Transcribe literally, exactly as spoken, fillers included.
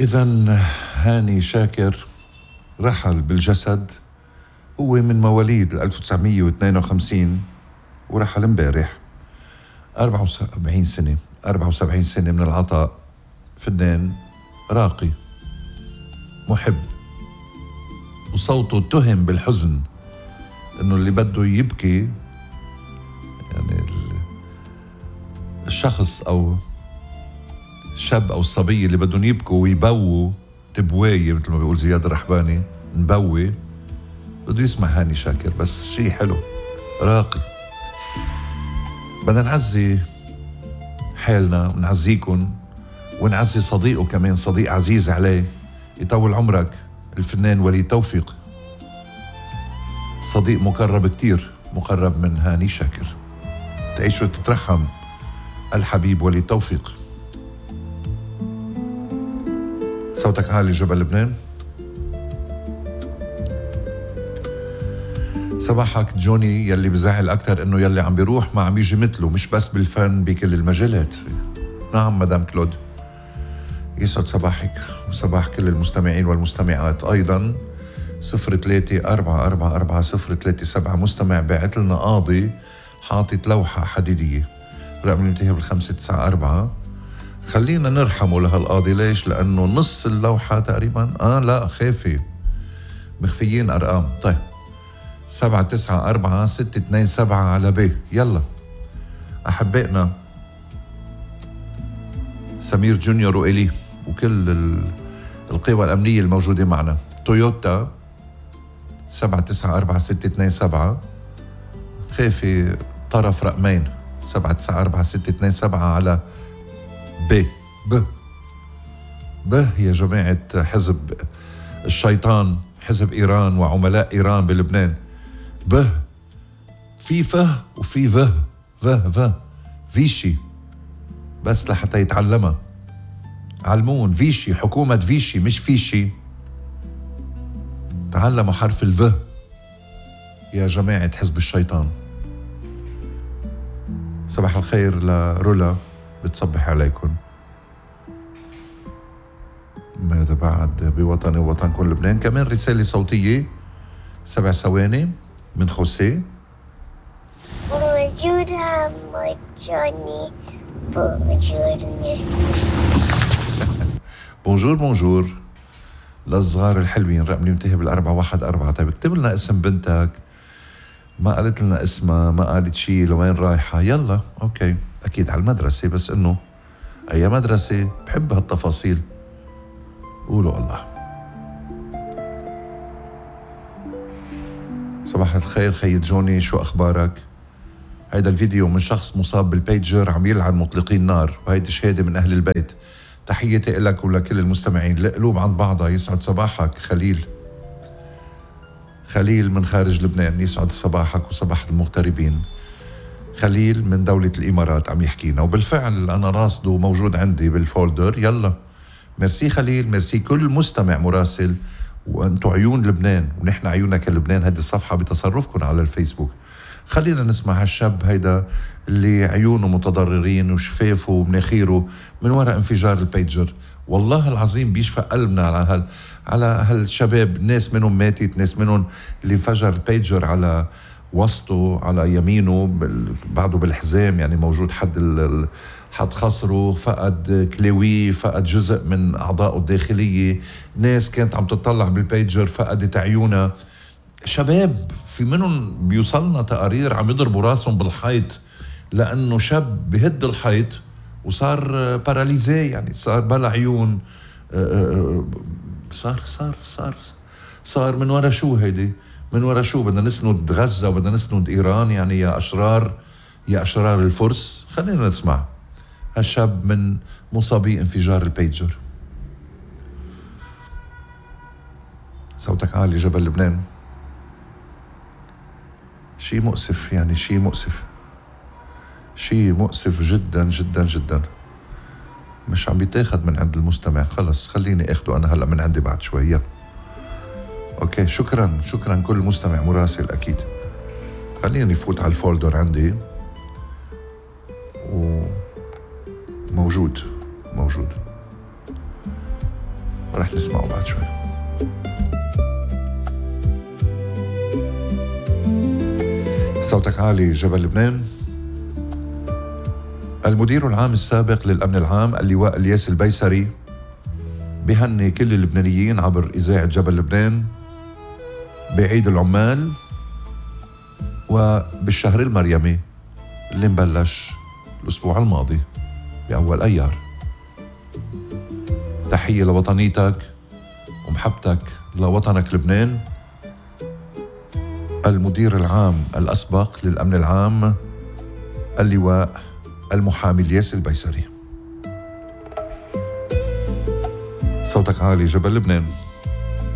إذن هاني شاكر رحل بالجسد. هو من مواليد ألف وتسعمية واثنين وخمسين ورحل امبارح. أربعة وسبعين سنة أربعة وسبعين سنة من العطاء. فنان راقي محب، وصوته اتهم بالحزن، انه اللي بده يبكي يعني الشخص او الشاب او الصبية اللي بدهم يبكوا ويبووا تبواية مثل ما بيقول زياد الرحباني، نبوي، بده يسمع هاني شاكر. بس شيء حلو راقي. بدنا نعزي حالنا ونعزيكم ونعزي صديقه كمان، صديق عزيز عليه يطول عمرك، الفنان وليد توفيق. صديق مقرب كتير، مقرب من هاني شاكر. تعيش وتترحم الحبيب وليد توفيق. صوتك عالي جبل لبنان. صباحك جوني يلي بزعل أكتر إنه يلي عم بيروح ما عم يجي مثله، مش بس بالفن بكل المجالات. نعم مدام كلود، يسعد صباحك وصباح كل المستمعين والمستمعات أيضا. صفر ثلاثة أربعة أربعة أربعة صفر ثلاثة سبعة مستمع باعت لنا قاضي حاطط لوحة حديدية، رقم ينتهي بالخمسة تسعة أربعة. خلينا نرحمه لهالقاضي. ليش؟ لأنه نص اللوحة تقريبا آه لا خافي مخفيين أرقام. طيب سبعة تسعة أربعة ستة اثنين سبعة على بي. يلا أحبائنا سمير جونيور وإلي وكل القوى الأمنية الموجودة معنا. تويوتا سبعة تسعة أربعة ستة اثنين سبعة، خافي طرف رقمين سبعة تسعة أربعة ستة اثنين سبعة على ب ب ب يا جماعة حزب الشيطان، حزب إيران وعملاء إيران بلبنان. ب في فه وفي فه فه فه فيشي بس لحتى يتعلمها. علمون فيشي، حكومة فيشي مش فيشي. تعلموا حرف الف يا جماعة حزب الشيطان. صباح الخير لرولا بتصبح عليكم. ماذا بعد بوطني ووطنكم لبنان؟ كمان رسالة صوتية سبع ثواني من خوسيه. بونجور عمو جوني. بونجور بونجور بونجور للصغار الحلوين. رقم ينتهي بالأربعة واحد أربعة. طيب اكتب لنا اسم بنتك. ما قالت لنا اسمها، ما قالت شيء لوين رايحة. يلا اوكي اكيد على المدرسة، بس انه اي مدرسة بحب هالتفاصيل. قولوا الله. صباح الخير خي جوني، شو اخبارك؟ هيدا الفيديو من شخص مصاب بالبيجر عم يلعن مطلقين نار، وهيدي شهادة من اهل البيت. تحياتي لك ولكل المستمعين. القلوب عن بعضها. يسعد صباحك خليل. خليل من خارج لبنان، يسعد صباحك وصباح المغتربين. خليل من دولة الإمارات عم يحكينا، وبالفعل أنا راصده موجود عندي بالفولدر. يلا ميرسي خليل، ميرسي كل مستمع مراسل، وأنتو عيون لبنان ونحن عيونك لبنان. هذه الصفحة بتصرفكم على الفيسبوك. خلينا نسمع هالشاب هيدا اللي عيونه متضررين وشفافه ومناخيره من وراء انفجار البيجر. والله العظيم بيشفى قلبنا على هال على هالشباب. ناس منهم ماتت، ناس منهم اللي انفجر البيجر على وسطه على يمينه بعده بالحزام، يعني موجود حد ال حد خصره، فقد كلاوي، فقد جزء من أعضائه الداخلية. ناس كانت عم تطلع بالبيجر فقدت عيونها. شباب في منهم بيوصلنا تقارير عم يضربوا راسهم بالحيط لأنه شاب بهد الحيط وصار باراليزي، يعني صار بلا عيون. صار صار صار صار من ورا شو هيدي؟ من ورا شو؟ بدنا نسند غزة وبدنا نسند إيران؟ يعني يا أشرار يا أشرار الفرس. خلينا نسمع هالشاب من مصابي انفجار البيجر. صوتك عالي جبل لبنان. شيء مؤسف، يعني شيء مؤسف، شيء مؤسف جدا جدا جدا. مش عم بيتاخد من عند المستمع. خلص خليني اخده انا هلا من عندي بعد شوية. اوكي شكرا شكرا كل مستمع مراسل. اكيد خليني فوت على الفولدر عندي وموجود موجود رح نسمعه بعد شوي. صوتك عالي جبل لبنان. المدير العام السابق للأمن العام اللواء الياس البيسري بهني كل اللبنانيين عبر إذاعة جبل لبنان بعيد العمال وبالشهر المريمي اللي مبلش الأسبوع الماضي بأول أيار. تحية لوطنيتك ومحبتك لوطنك لبنان. المدير العام الأسبق للأمن العام اللواء المحامي الياس البيسري. صوتك عالي جبل لبنان.